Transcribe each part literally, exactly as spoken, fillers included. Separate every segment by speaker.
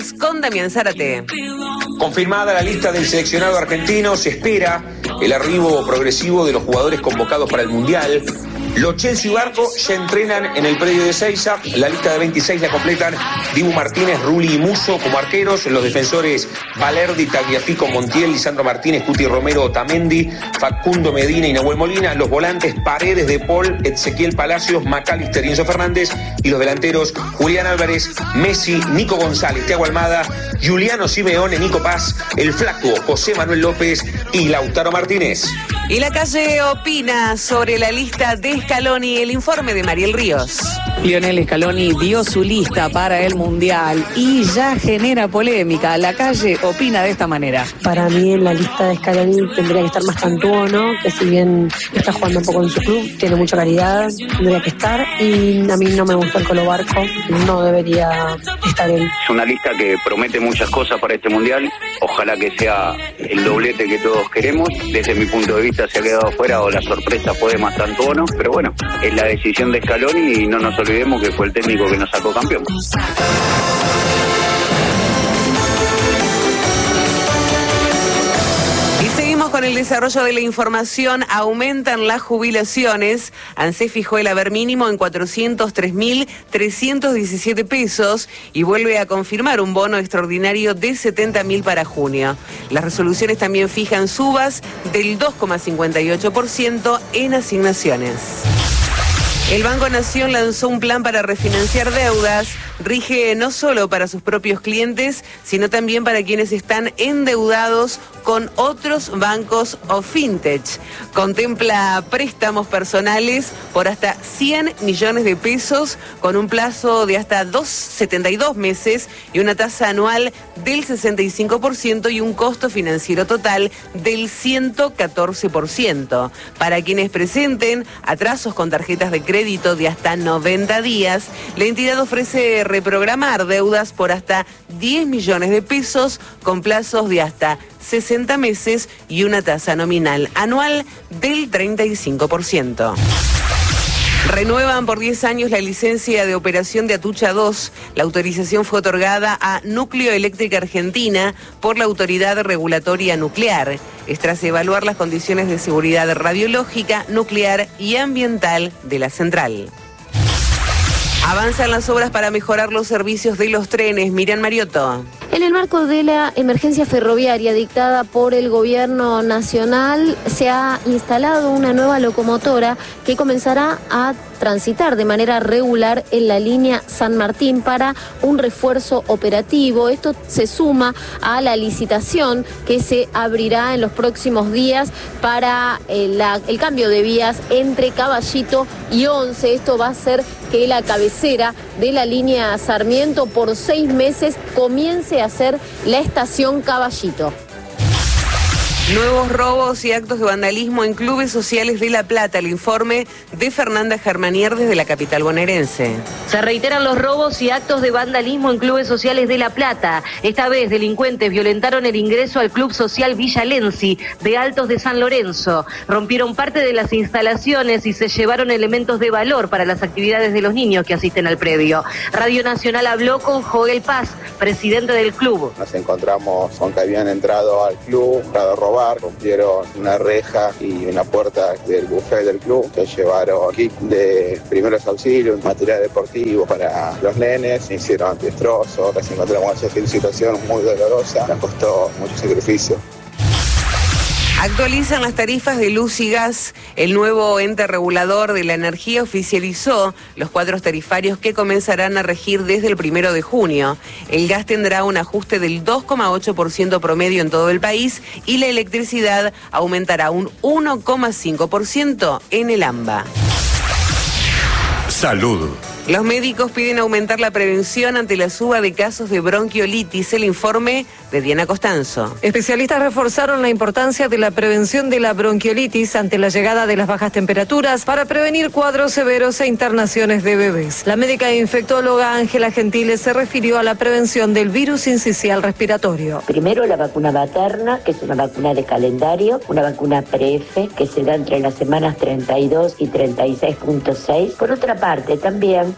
Speaker 1: Con Damián Zárate.
Speaker 2: Confirmada la lista del seleccionado argentino, se espera el arribo progresivo de los jugadores convocados para el Mundial. Lo Celso y Barco ya entrenan en el predio de Ezeiza. La lista de veintiséis la completan Dibu Martínez, Rulli y Musso como arqueros. Los defensores Valerdi, Tagliafico, Montiel, Lisandro Martínez, Cuti Romero, Otamendi, Facundo Medina y Nahuel Molina. Los volantes Paredes, De Paul, Ezequiel Palacios, McAllister y Enzo Fernández. Y los delanteros Julián Álvarez, Messi, Nico González, Thiago Almada, Juliano Simeone, Nico Paz, el Flaco, José Manuel López y Lautaro Martínez.
Speaker 1: Y la calle opina sobre la lista de Scaloni, el informe de Mariel Ríos.
Speaker 3: Lionel Scaloni dio su lista para el Mundial y ya genera polémica. La calle opina de esta manera.
Speaker 4: Para mí en la lista de Scaloni tendría que estar más Cantuono, que si bien está jugando un poco en su club, tiene mucha calidad, tendría que estar. Y a mí no me gusta el Colo Barco, no debería estar él.
Speaker 5: Es una lista que promete muchas cosas para este Mundial. Ojalá que sea el doblete que todos queremos. Desde mi punto de vista se ha quedado fuera o la sorpresa fue de más Cantuono, pero bueno, es la decisión de Scaloni y no nos olvidemos que fue el técnico que nos sacó campeón.
Speaker 1: Y seguimos con el desarrollo de la información. Aumentan las jubilaciones. ANSES fijó el haber mínimo en cuatrocientos tres mil trescientos diecisiete pesos y vuelve a confirmar un bono extraordinario de setenta mil para junio. Las resoluciones también fijan subas del dos coma cincuenta y ocho por ciento en asignaciones. El Banco Nación lanzó un plan para refinanciar deudas. Rige no solo para sus propios clientes, sino también para quienes están endeudados con otros bancos o fintech. Contempla préstamos personales por hasta cien millones de pesos con un plazo de hasta setenta y dos meses y una tasa anual del sesenta y cinco por ciento y un costo financiero total del ciento catorce por ciento. Para quienes presenten atrasos con tarjetas de crédito de hasta noventa días, la entidad ofrece reprogramar deudas por hasta diez millones de pesos con plazos de hasta sesenta meses y una tasa nominal anual del treinta y cinco por ciento. Renuevan por diez años la licencia de operación de Atucha dos. La autorización fue otorgada a Núcleo Eléctrica Argentina por la Autoridad Regulatoria Nuclear. Es tras evaluar las condiciones de seguridad radiológica, nuclear y ambiental de la central. Avanzan las obras para mejorar los servicios de los trenes. Miriam Mariotto.
Speaker 6: En el marco de la emergencia ferroviaria dictada por el gobierno nacional, se ha instalado una nueva locomotora que comenzará a transitar de manera regular en la línea San Martín para un refuerzo operativo. Esto se suma a la licitación que se abrirá en los próximos días para el, la, el cambio de vías entre Caballito y Once. Esto va a hacer que la cabecera de la línea Sarmiento por seis meses comience a ser la estación Caballito.
Speaker 1: Nuevos robos y actos de vandalismo en clubes sociales de La Plata. El informe de Fernanda Germanier desde la capital bonaerense.
Speaker 7: Se reiteran los robos y actos de vandalismo en clubes sociales de La Plata. Esta vez delincuentes violentaron el ingreso al Club Social Villa Lenzi de Altos de San Lorenzo. Rompieron parte de las instalaciones y se llevaron elementos de valor para las actividades de los niños que asisten al predio. Radio Nacional habló con Joel Paz, presidente del club.
Speaker 8: Nos encontramos con que habían entrado al club, entrado a robar. Rompieron una reja y una puerta del buffet del club, que llevaron kit de primeros auxilios, material deportivo para los nenes, hicieron destrozos, nos encontramos en una situación muy dolorosa, nos costó mucho sacrificio.
Speaker 1: Actualizan las tarifas de luz y gas. El nuevo ente regulador de la energía oficializó los cuadros tarifarios que comenzarán a regir desde el primero de junio. El gas tendrá un ajuste del dos coma ocho por ciento promedio en todo el país y la electricidad aumentará un uno coma cinco por ciento en el AMBA.
Speaker 9: Salud.
Speaker 1: Los médicos piden aumentar la prevención ante la suba de casos de bronquiolitis. El informe de Diana Costanzo.
Speaker 10: Especialistas reforzaron la importancia de la prevención de la bronquiolitis ante la llegada de las bajas temperaturas para prevenir cuadros severos e internaciones de bebés. La médica e infectóloga Ángela Gentiles se refirió a la prevención del virus sincicial respiratorio.
Speaker 11: Primero la vacuna materna, que es una vacuna de calendario, una vacuna pre-F, que se da entre las semanas treinta y dos y treinta y seis punto seis. Por otra parte, también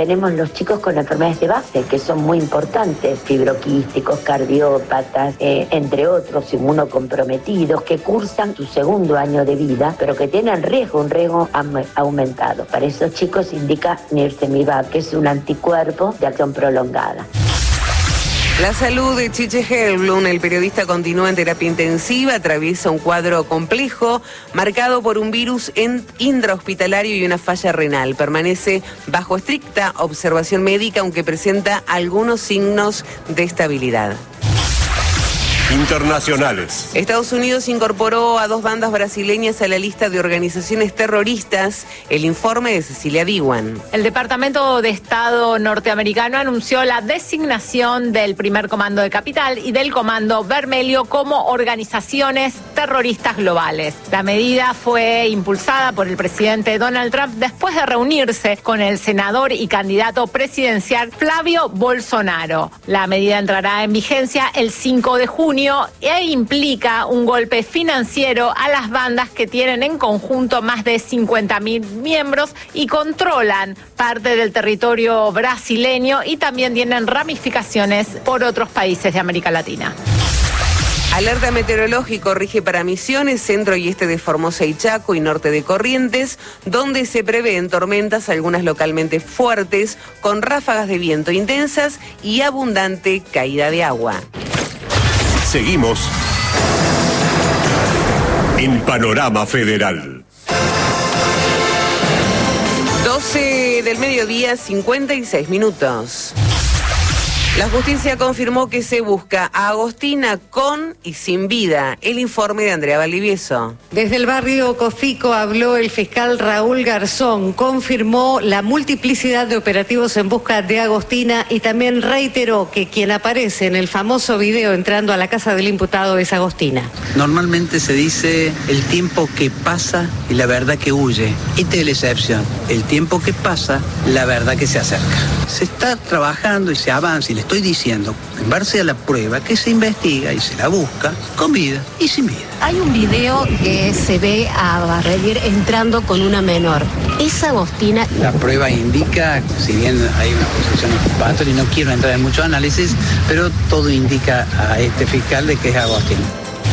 Speaker 11: tenemos los chicos con enfermedades de base, que son muy importantes, fibroquísticos, cardiópatas, eh, entre otros, inmunocomprometidos, que cursan su segundo año de vida, pero que tienen riesgo, un riesgo am- aumentado. Para esos chicos indica Nirsevimab, que es un anticuerpo de acción prolongada.
Speaker 1: La salud de Chiche Helblum, el periodista, continúa en terapia intensiva, atraviesa un cuadro complejo marcado por un virus en intrahospitalario y una falla renal. Permanece bajo estricta observación médica, aunque presenta algunos signos de estabilidad.
Speaker 9: Internacionales.
Speaker 1: Estados Unidos incorporó a dos bandas brasileñas a la lista de organizaciones terroristas. El informe de Cecilia Diwan.
Speaker 12: El Departamento de Estado norteamericano anunció la designación del primer comando de Capital y del Comando Vermelho como organizaciones terroristas globales. La medida fue impulsada por el presidente Donald Trump después de reunirse con el senador y candidato presidencial Flavio Bolsonaro. La medida entrará en vigencia el cinco de junio e implica un golpe financiero a las bandas que tienen en conjunto más de cincuenta mil miembros y controlan parte del territorio brasileño, y también tienen ramificaciones por otros países de América Latina.
Speaker 1: Alerta meteorológico rige para Misiones, centro y este de Formosa y Chaco y norte de Corrientes, donde se prevén tormentas, algunas localmente fuertes, con ráfagas de viento intensas y abundante caída de agua.
Speaker 9: Seguimos en Panorama Federal.
Speaker 1: doce del mediodía, cincuenta y seis minutos. La justicia confirmó que se busca a Agostina con y sin vida. El informe de Andrea Valdivieso.
Speaker 13: Desde el barrio Cofico habló el fiscal Raúl Garzón. Confirmó la multiplicidad de operativos en busca de Agostina y también reiteró que quien aparece en el famoso video entrando a la casa del imputado es Agostina.
Speaker 14: Normalmente se dice el tiempo que pasa y la verdad que huye. Esta es la excepción. El tiempo que pasa, la verdad que se acerca. Se está trabajando y se avanza, y le estoy diciendo, en base a la prueba, que se investiga y se la busca con vida y sin vida.
Speaker 15: Hay un video que se ve a Barredier entrando con una menor. ¿Es Agostina?
Speaker 14: La prueba indica, si bien hay una posición exculpatoria y no quiero entrar en mucho análisis, pero todo indica a este fiscal de que es Agostina.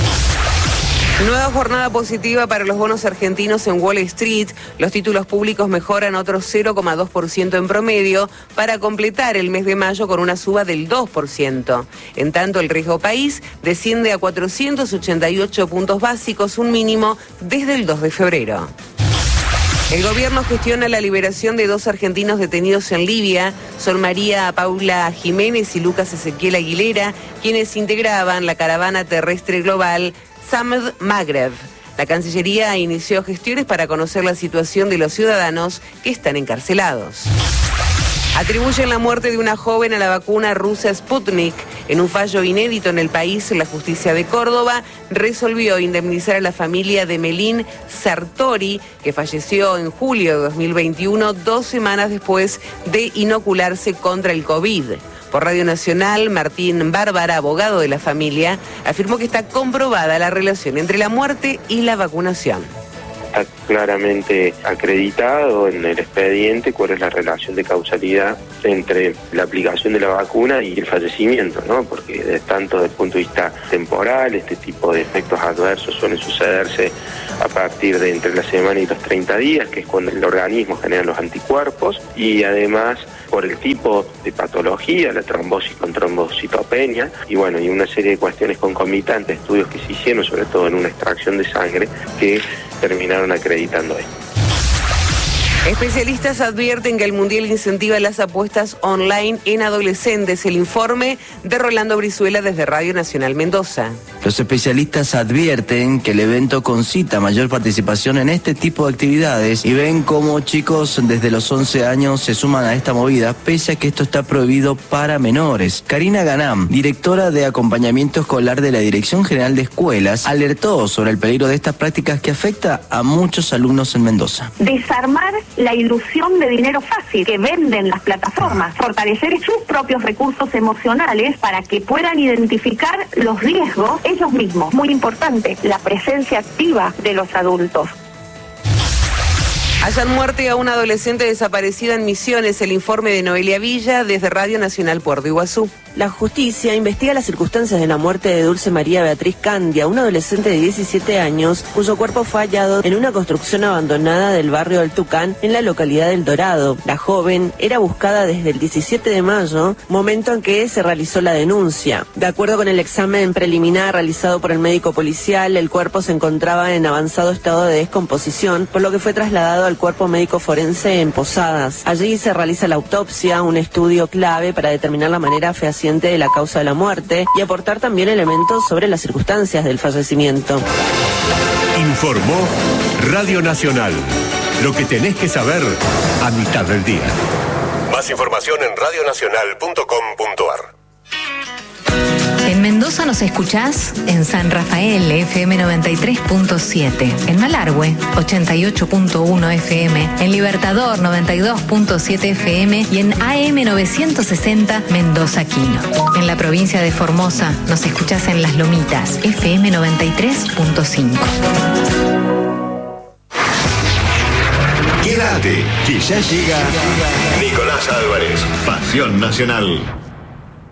Speaker 1: Nueva jornada positiva para los bonos argentinos en Wall Street. Los títulos públicos mejoran otro cero coma dos por ciento en promedio para completar el mes de mayo con una suba del dos por ciento. En tanto, el riesgo país desciende a cuatrocientos ochenta y ocho puntos básicos, un mínimo desde el dos de febrero. El gobierno gestiona la liberación de dos argentinos detenidos en Libia. Son María Paula Jiménez y Lucas Ezequiel Aguilera, quienes integraban la caravana terrestre global Samed Maghreb. La Cancillería inició gestiones para conocer la situación de los ciudadanos que están encarcelados. Atribuyen la muerte de una joven a la vacuna rusa Sputnik. En un fallo inédito en el país, la justicia de Córdoba resolvió indemnizar a la familia de Melín Sartori, que falleció en julio de dos mil veintiuno, dos semanas después de inocularse contra el COVID. Por Radio Nacional, Martín Bárbara, abogado de la familia, afirmó que está comprobada la relación entre la muerte y la vacunación.
Speaker 16: Está claramente acreditado en el expediente cuál es la relación de causalidad entre la aplicación de la vacuna y el fallecimiento, ¿no? Porque de tanto desde el punto de vista temporal, este tipo de efectos adversos suelen sucederse a partir de entre la semana y los treinta días, que es cuando el organismo genera los anticuerpos, y además por el tipo de patología, la trombosis con trombocitopenia, y bueno, y una serie de cuestiones concomitantes, estudios que se hicieron, sobre todo en una extracción de sangre, que terminaron acreditando esto.
Speaker 1: Especialistas advierten que el Mundial incentiva las apuestas online en adolescentes. El informe de Rolando Brizuela desde Radio Nacional Mendoza.
Speaker 17: Los especialistas advierten que el evento concita mayor participación en este tipo de actividades y ven cómo chicos desde los once años se suman a esta movida, pese a que esto está prohibido para menores. Karina Ganam, directora de acompañamiento escolar de la Dirección General de Escuelas, alertó sobre el peligro de estas prácticas que afecta a muchos alumnos en Mendoza.
Speaker 18: Desarmar la ilusión de dinero fácil que venden las plataformas, fortalecer sus propios recursos emocionales para que puedan identificar los riesgos ellos mismos. Muy importante, la presencia activa de los adultos.
Speaker 1: Hallan muerte a una adolescente desaparecida en Misiones. El informe de Noelia Villa desde Radio Nacional Puerto Iguazú.
Speaker 19: La justicia investiga las circunstancias de la muerte de Dulce María Beatriz Candia, una adolescente de diecisiete años, cuyo cuerpo fue hallado en una construcción abandonada del barrio del Tucán, en la localidad del Dorado. La joven era buscada desde el diecisiete de mayo, momento en que se realizó la denuncia. De acuerdo con el examen preliminar realizado por el médico policial, el cuerpo se encontraba en avanzado estado de descomposición, por lo que fue trasladado al cuerpo médico forense en Posadas. Allí se realiza la autopsia, un estudio clave para determinar la manera fehaciente de la causa de la muerte y aportar también elementos sobre las circunstancias del fallecimiento.
Speaker 9: Informó Radio Nacional. Lo que tenés que saber a mitad del día. Más información en radio nacional punto com punto a r.
Speaker 20: En Mendoza nos escuchás en San Rafael, F M noventa y tres punto siete, en Malargüe, ochenta y ocho punto uno F M, en Libertador, noventa y dos punto siete F M y en A M novecientos sesenta Mendoza Quino. En la provincia de Formosa nos escuchás en Las Lomitas, F M noventa y tres punto cinco.
Speaker 9: Quédate, que ya llega Nicolás Álvarez, Pasión Nacional.